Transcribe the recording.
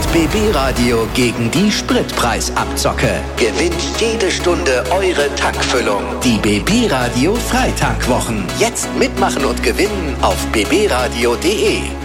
BB Radio gegen die Spritpreisabzocke. Gewinnt jede Stunde eure Tankfüllung. Die BB Radio Freitankwwochen. Jetzt mitmachen und gewinnen auf bbradio.de.